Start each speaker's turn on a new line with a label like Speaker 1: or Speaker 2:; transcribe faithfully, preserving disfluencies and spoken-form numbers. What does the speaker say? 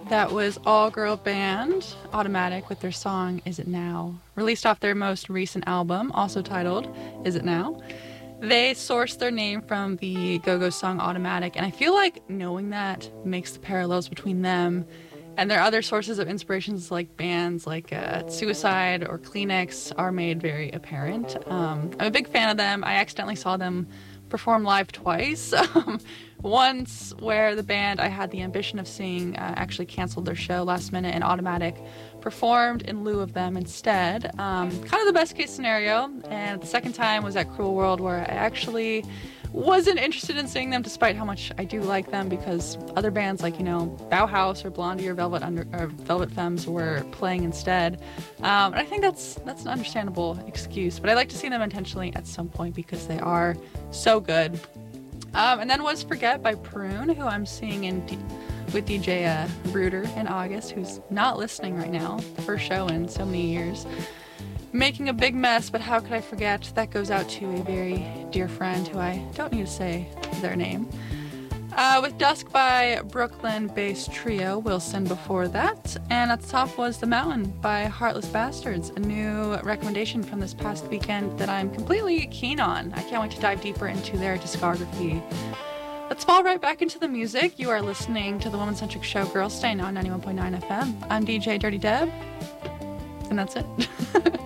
Speaker 1: That was all-girl band Automatic with their song Is It Now, released off their most recent album, also titled Is It Now. They sourced their name from the Go-Go song Automatic, and I feel like knowing that makes the parallels between them and their other sources of inspirations like bands like uh, Suicide or Kleenex are made very apparent. Um, I'm a big fan of them. I accidentally saw them perform live twice. Um, once where the band I had the ambition of seeing uh, actually canceled their show last minute, and Automatic performed in lieu of them instead. Um, kind of the best case scenario. And the second time was at Cruel World, where I actually wasn't interested in seeing them despite how much I do like them, because other bands like, you know, Bauhaus or Blondie or Velvet Under or Velvet Femmes were playing instead. Um, and I think that's that's an understandable excuse, but I like to see them intentionally at some point because they are so good. Um, and then was Forget by Prune, who I'm seeing in D- with D J uh, Bruder in August, who's not listening right now. First show in so many years. Making a big mess, but how could I forget? That goes out to a very dear friend who I don't need to say their name. Uh, with Dusk by Brooklyn-based trio Wilson before that. And at the top was The Mountain by Heartless Bastards, a new recommendation from this past weekend that I'm completely keen on. I can't wait to dive deeper into their discography. Let's fall right back into the music. You are listening to the woman-centric show Girls Day on ninety-one point nine F M. I'm D J Dirty Deb, and that's it.